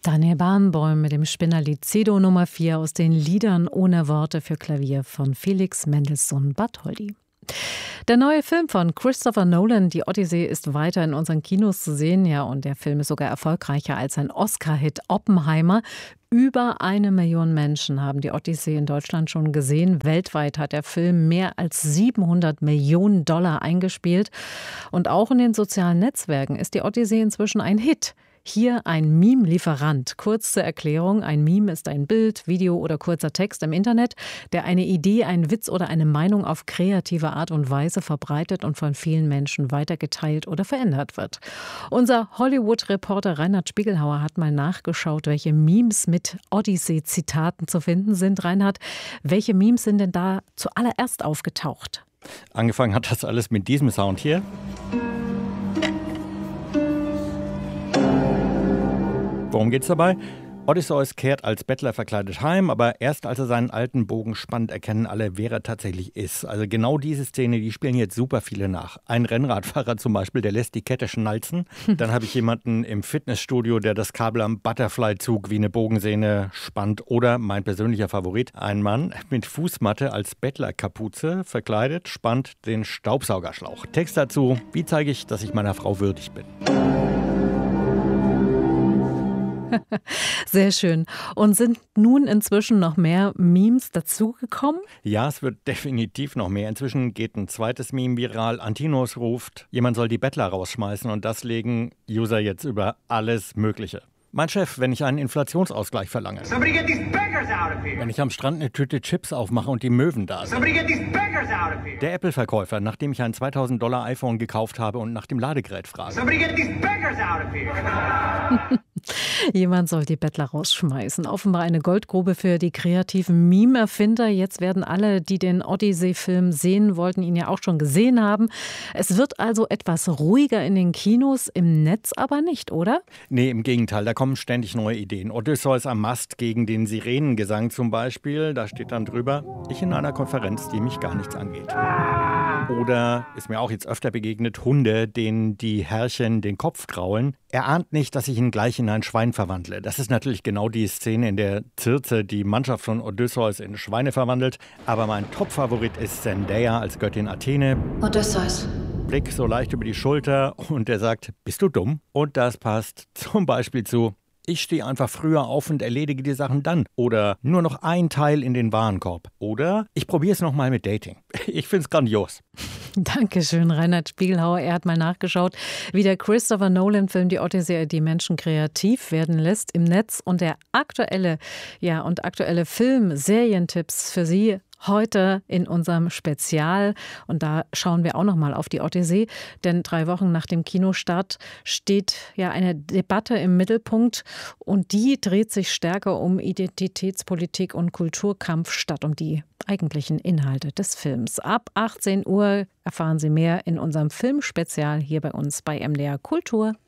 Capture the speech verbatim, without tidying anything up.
Daniel Barenboim mit dem Spinnerlied Cedo Nummer vier aus den Liedern ohne Worte für Klavier von Felix Mendelssohn Bartholdy. Der neue Film von Christopher Nolan, Die Odyssee, ist weiter in unseren Kinos zu sehen. Ja, und der Film ist sogar erfolgreicher als sein Oscar-Hit Oppenheimer. Über eine Million Menschen haben die Odyssee in Deutschland schon gesehen. Weltweit hat der Film mehr als siebenhundert Millionen Dollar eingespielt. Und auch in den sozialen Netzwerken ist die Odyssee inzwischen ein Hit. Hier ein Meme-Lieferant. Kurz zur Erklärung: Ein Meme ist ein Bild, Video oder kurzer Text im Internet, der eine Idee, einen Witz oder eine Meinung auf kreative Art und Weise verbreitet und von vielen Menschen weitergeteilt oder verändert wird. Unser Hollywood-Reporter Reinhard Spiegelhauer hat mal nachgeschaut, welche Memes mit Odyssee-Zitaten zu finden sind. Reinhard, welche Memes sind denn da zuallererst aufgetaucht? Angefangen hat das alles mit diesem Sound hier. Worum geht's dabei? Odysseus kehrt als Bettler verkleidet heim, aber erst als er seinen alten Bogen spannt, erkennen alle, wer er tatsächlich ist. Also genau diese Szene, die spielen jetzt super viele nach. Ein Rennradfahrer zum Beispiel, der lässt die Kette schnalzen. Dann habe ich jemanden im Fitnessstudio, der das Kabel am Butterfly-Zug wie eine Bogensehne spannt. Oder mein persönlicher Favorit, ein Mann mit Fußmatte als Bettlerkapuze verkleidet, spannt den Staubsaugerschlauch. Text dazu: Wie zeige ich, dass ich meiner Frau würdig bin? Sehr schön. Und sind nun inzwischen noch mehr Memes dazugekommen? Ja, es wird definitiv noch mehr. Inzwischen geht ein zweites Meme viral. Antinos ruft, jemand soll die Bettler rausschmeißen, und das legen User jetzt über alles Mögliche. Mein Chef, wenn ich einen Inflationsausgleich verlange. Wenn ich am Strand eine Tüte Chips aufmache und die Möwen da sind. Der Apple-Verkäufer, nachdem ich ein zweitausend Dollar iPhone gekauft habe und nach dem Ladegerät frage. Jemand soll die Bettler rausschmeißen. Offenbar eine Goldgrube für die kreativen Meme-Erfinder. Jetzt werden alle, die den Odyssey-Film sehen wollten, ihn ja auch schon gesehen haben. Es wird also etwas ruhiger in den Kinos, im Netz aber nicht, oder? Nee, im Gegenteil, da kommen ständig neue Ideen. Odysseus am Mast gegen den Sirenengesang zum Beispiel. Da steht dann drüber: Ich in einer Konferenz, die mich gar nichts angeht. Oder, ist mir auch jetzt öfter begegnet, Hunde, denen die Herrchen den Kopf kraulen. Er ahnt nicht, dass ich ihn gleich in ein Schwein verwandle. Das ist natürlich genau die Szene, in der Circe die Mannschaft von Odysseus in Schweine verwandelt. Aber mein Top-Favorit ist Zendaya als Göttin Athene. Odysseus. Blick so leicht über die Schulter und er sagt: Bist du dumm? Und das passt zum Beispiel zu: Ich stehe einfach früher auf und erledige die Sachen dann. Oder nur noch ein Teil in den Warenkorb. Oder ich probiere es nochmal mit Dating. Ich finde es grandios. Dankeschön, Reinhard Spiegelhauer. Er hat mal nachgeschaut, wie der Christopher Nolan-Film Die Odyssee die Menschen kreativ werden lässt im Netz. Und der aktuelle, ja, und aktuelle Film-Serientipps für Sie heute in unserem Spezial. Und da schauen wir auch noch mal auf die Odyssee. Denn drei Wochen nach dem Kinostart steht ja eine Debatte im Mittelpunkt. Und die dreht sich stärker um Identitätspolitik und Kulturkampf statt um die eigentlichen Inhalte des Films. Ab achtzehn Uhr erfahren Sie mehr in unserem Filmspezial hier bei uns bei M D R Kultur.